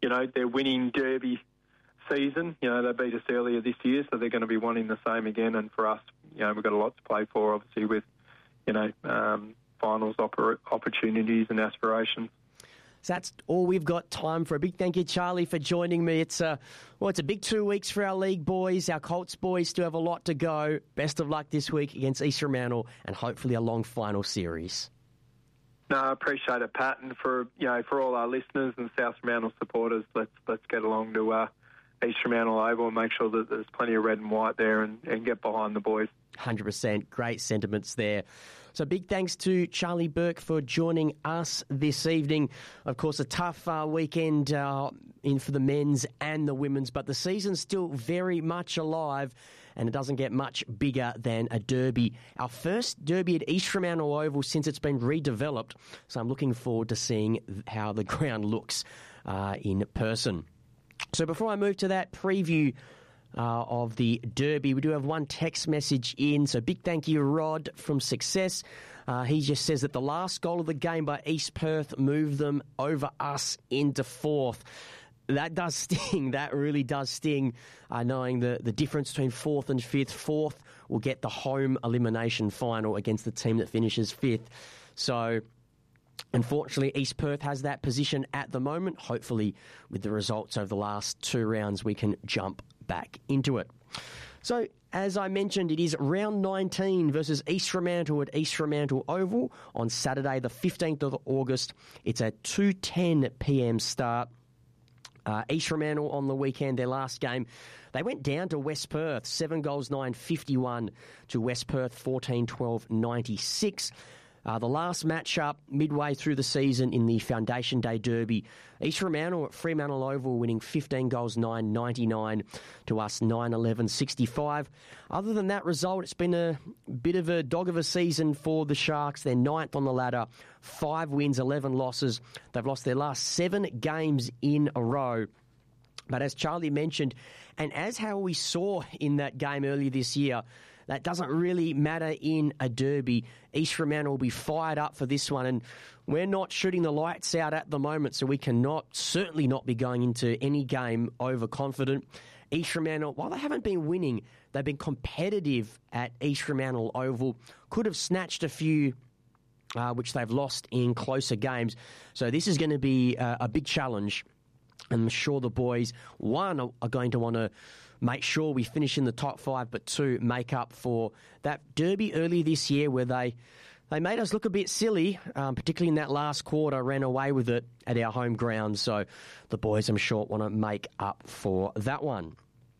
their winning Derby season. They beat us earlier this year, so they're going to be wanting the same again. And for us, we've got a lot to play for, obviously, with, finals opportunities and aspirations. So that's all we've got time for. A big thank you, Charlie, for joining me. It's a big 2 weeks for our league boys. Our Colts boys still have a lot to go. Best of luck this week against East Fremantle and hopefully a long final series. No, I appreciate it, Pat, and for all our listeners and South Fremantle supporters, let's get along to East Fremantle Oval and make sure that there's plenty of red and white there and get behind the boys. 100%. Great sentiments there. So big thanks to Charlie Burke for joining us this evening. Of course, a tough weekend in for the men's and the women's, but the season's still very much alive and it doesn't get much bigger than a derby. Our first derby at East Fremantle Oval since it's been redeveloped, so I'm looking forward to seeing how the ground looks in person. So before I move to that preview of the Derby, we do have one text message in. So big thank you, Rod from Success. He just says that the last goal of the game by East Perth moved them over us into fourth. That does sting. That really does sting, knowing the difference between fourth and fifth. Fourth will get the home elimination final against the team that finishes fifth. So unfortunately, East Perth has that position at the moment. Hopefully, with the results over the last 2 rounds, we can jump back into it. So, as I mentioned, it is round 19 versus East Fremantle at East Fremantle Oval on Saturday, the 15th of August. It's a 2:10 p.m. start. East Fremantle on the weekend, their last game, they went down to West Perth, 7-9-51 to West Perth, 14-12-96. The last match-up midway through the season in the Foundation Day Derby, East Fremantle at Fremantle Oval winning 15-9-99 to us 9-11-65. Other than that result, it's been a bit of a dog of a season for the Sharks. They're 9th on the ladder, 5 wins, 11 losses. They've lost their last 7 games in a row. But as Charlie mentioned, and as how we saw in that game earlier this year, that doesn't really matter in a derby. East Fremantle will be fired up for this one, and we're not shooting the lights out at the moment, so we cannot, certainly not be going into any game overconfident. East Fremantle, while they haven't been winning, they've been competitive at East Fremantle Oval. Could have snatched a few which they've lost in closer games. So this is going to be a big challenge. I'm sure the boys, one, are going to want to make sure we finish in the top 5, but 2, make up for that derby earlier this year where they made us look a bit silly, particularly in that last quarter, ran away with it at our home ground. So the boys, I'm sure, want to make up for that one.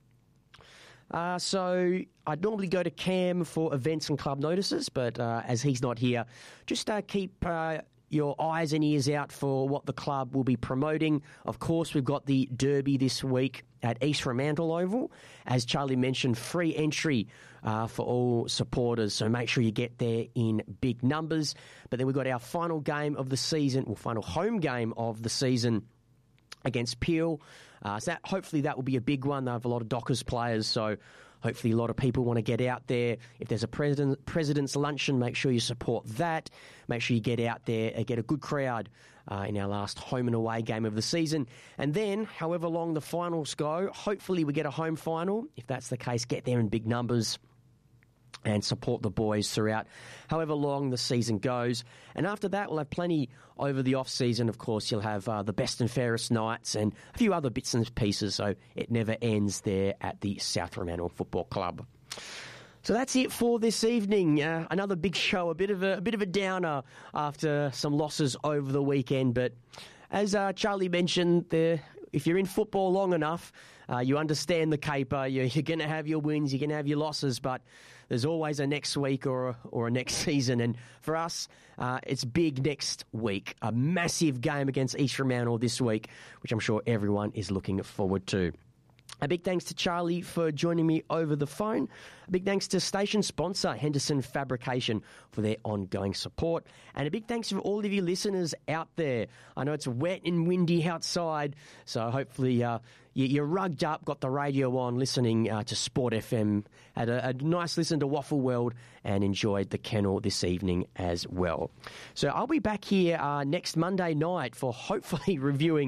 So I'd normally go to Cam for events and club notices, but as he's not here, just keep your eyes and ears out for what the club will be promoting. Of course, we've got the Derby this week at East Fremantle Oval. As Charlie mentioned, free entry for all supporters, so make sure you get there in big numbers. But then we've got our final game of the season, or final home game of the season against Peel. So hopefully that will be a big one. They have a lot of Dockers players, so hopefully a lot of people want to get out there. If there's a president's luncheon, make sure you support that. Make sure you get out there and get a good crowd in our last home and away game of the season. And then, however long the finals go, hopefully we get a home final. If that's the case, get there in big numbers and support the boys throughout however long the season goes. And after that, we'll have plenty over the off-season. Of course, you'll have the best and fairest nights and a few other bits and pieces, so it never ends there at the South Fremantle Football Club. So that's it for this evening. Another big show, a bit of a downer after some losses over the weekend. But as Charlie mentioned, if you're in football long enough, you understand the caper. You're going to have your wins, you're going to have your losses, but there's always a next week or a next season. And for us, it's big next week. A massive game against East Fremantle this week, which I'm sure everyone is looking forward to. A big thanks to Charlie for joining me over the phone. A big thanks to station sponsor Henderson Fabrication for their ongoing support. And a big thanks to all of you listeners out there. I know it's wet and windy outside, so hopefully you're rugged up, got the radio on, listening to Sport FM, had a nice listen to Waffle World and enjoyed the kennel this evening as well. So I'll be back here next Monday night for hopefully reviewing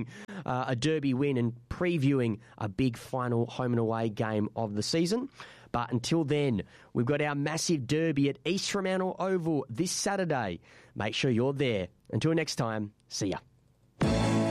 a derby win and previewing a big final home and away game of the season. But until then, we've got our massive derby at East Fremantle Oval this Saturday. Make sure you're there. Until next time, see ya.